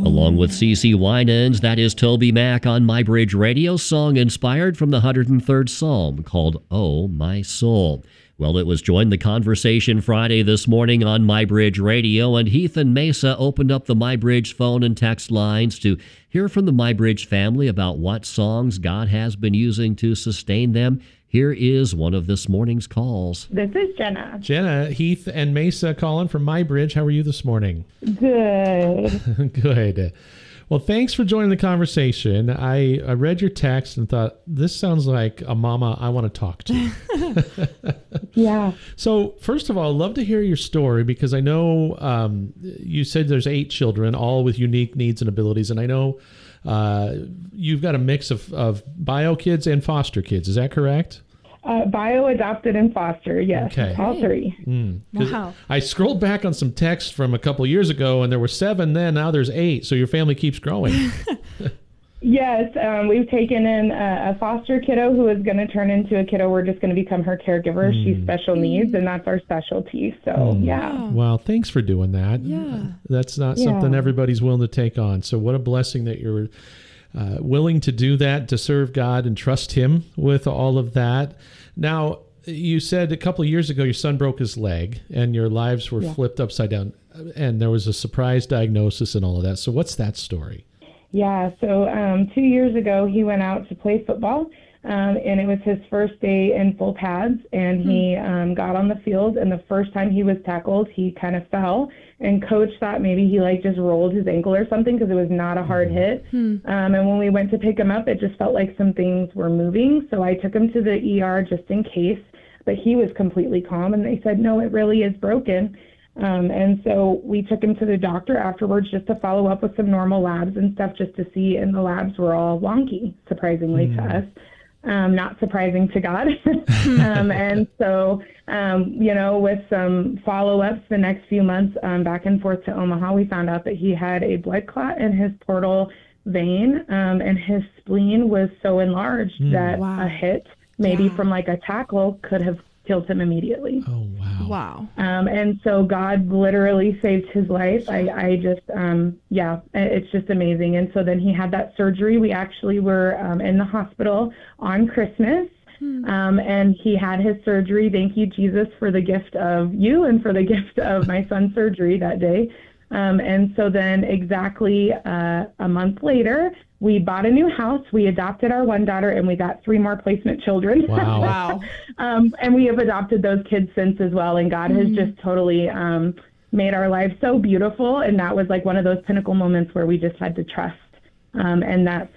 Along with CeCe Winans, that is Toby Mac on MyBridge Radio, song inspired from the 103rd Psalm called Oh My Soul. Well, it was Join the Conversation Friday this morning on MyBridge Radio, and Heath and Mesa opened up the MyBridge phone and text lines to hear from the MyBridge family about what songs God has been using to sustain them. Here is one of this morning's calls. This is Jenna. Jenna, Heath and Mesa calling from MyBridge. How are you this morning? Good. Good. Well, thanks for joining the conversation. I read your text and thought, this sounds like a mama I want to talk to. Yeah. So, first of all, I'd love to hear your story because I know you said there's 8 children, all with unique needs and abilities. And I know you've got a mix of bio kids and foster kids. Is that correct? Bio, adopted, and foster, yes. Okay. All 3. Wow. I scrolled back on some texts from a couple years ago, and there were 7 then. Now there's 8, so your family keeps growing. Yes, we've taken in a foster kiddo who is going to turn into a kiddo. We're just going to become her caregiver. She's special needs, and that's our specialty. So, yeah. Well, thanks for doing that. Yeah. That's not something everybody's willing to take on. So what a blessing that you're willing to do that, to serve God and trust Him with all of that. Now, you said a couple of years ago your son broke his leg and your lives were flipped upside down, and there was a surprise diagnosis and all of that. So what's that story? Yeah, so 2 years ago, he went out to play football, and it was his first day in full pads, and he got on the field, and the first time he was tackled, he kind of fell, and coach thought maybe he just rolled his ankle or something because it was not a hard hit. And when we went to pick him up, it just felt like some things were moving, so I took him to the ER just in case, but he was completely calm, and they said, no, it really is broken. And so we took him to the doctor afterwards just to follow up with some normal labs and stuff just to see, and the labs were all wonky, surprisingly to us. Not surprising to God. And so, with some follow-ups the next few months back and forth to Omaha, we found out that he had a blood clot in his portal vein, and his spleen was so enlarged that a hit, maybe from a tackle, could have killed him immediately. Oh, wow. Wow. And so God literally saved his life. I just, it's just amazing. And so then he had that surgery. We actually were in the hospital on Christmas, and he had his surgery. Thank you, Jesus, for the gift of you and for the gift of my son's surgery that day. And so then exactly a month later, we bought a new house, we adopted our one daughter, and we got 3 more placement children. Wow. And we have adopted those kids since as well. And God has just totally made our lives so beautiful. And that was one of those pinnacle moments where we just had to trust. And that